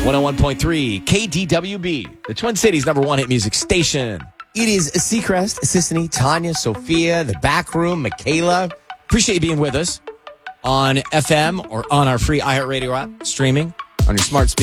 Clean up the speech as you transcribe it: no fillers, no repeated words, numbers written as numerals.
101.3 KDWB, the Twin Cities #1 hit music station. It is Seacrest, Sissany, Tanya, Sophia, the back room, Michaela. Appreciate you being with us on FM or on our free iHeartRadio app, streaming on your smart speaker.